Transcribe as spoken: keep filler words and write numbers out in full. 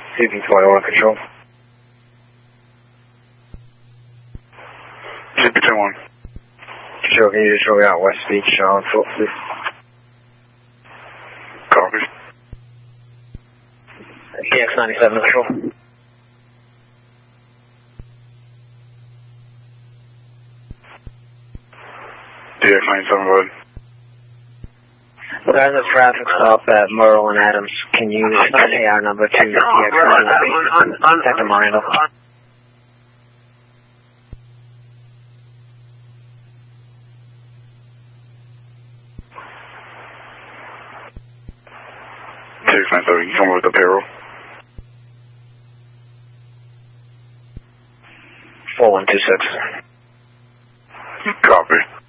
C P twenty-one control. C P twenty-one. Control, can you just show me out West Beach on foot, please? Copy. D X ninety-seven control. D X ninety-seven, go ahead. There's a traffic stop at Merle and Adams. Can you send A R number to D X ninety-seven? Detective Miranda. D X ninety-seven, you come with the payroll? four one two six. Copy.